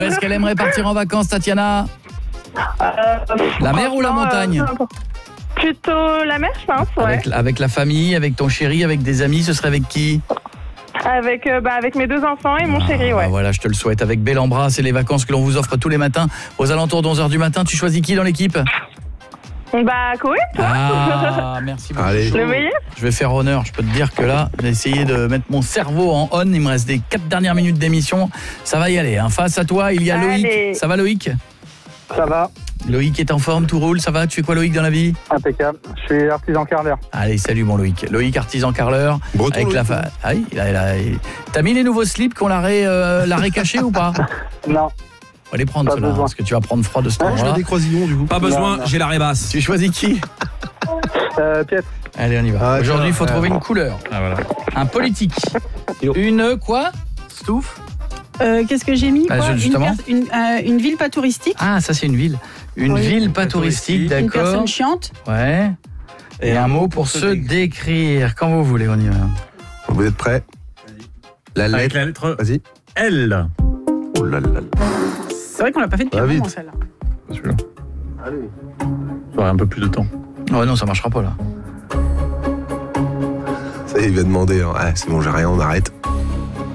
Est-ce qu'elle aimerait partir en vacances, Tatiana? La mer ou la montagne? Plutôt la mer, je pense, ouais. Avec la famille, avec ton chéri, avec des amis, ce serait avec qui? Avec mes 2 enfants et mon chéri, ouais. Bah voilà, je te le souhaite. Avec Bellambra, c'est les vacances que l'on vous offre tous les matins. Aux alentours de 11h du matin, tu choisis qui dans l'équipe? Koweït, toi. Ah, merci beaucoup. Allez. Le meilleur. Je vais faire honneur, je peux te dire que là, j'ai essayé de mettre mon cerveau en on. Il me reste des 4 dernières minutes d'émission. Ça va y aller, hein. Face à toi, il y a Loïc. Ça va, Loïc? Ça va. Loïc est en forme, tout roule, ça va? Tu fais quoi, Loïc, dans la vie? Impeccable. Je suis artisan carreleur. Allez, salut mon Loïc. Loïc, artisan carreleur. Breton, avec la Loïc. Ah oui, t'as mis les nouveaux slips qu'on l'a récaché ou pas? Non. On va les prendre, Pas ceux-là, besoin. parce que tu vas prendre froid de ce Je moment-là. fais des croisillons du coup. Pas besoin, Non. j'ai la rébasse. Tu choisis qui? Piètre. Allez, on y va. Ah, Aujourd'hui, il faut tiens, trouver une couleur. Un politique. Une quoi? Stouff? Qu'est-ce que j'ai mis Ah, quoi justement. Une ville pas touristique. Ah, ça c'est une ville. Une Oui. ville pas touristique, Une d'accord. personne chiante. Ouais. Et un mot pour se décrire. Quand vous voulez, on y va. Vous êtes prêts? La Avec lettre. la lettre Vas-y. L. Oh là là. C'est vrai qu'on l'a pas fait depuis Ah, un moment, vite. celle-là. Celui-là. Ça aurait un peu plus de temps. Oh non, ça marchera pas là. Ça y est, il va demander. Hein. Ah, c'est bon, j'ai rien, on arrête.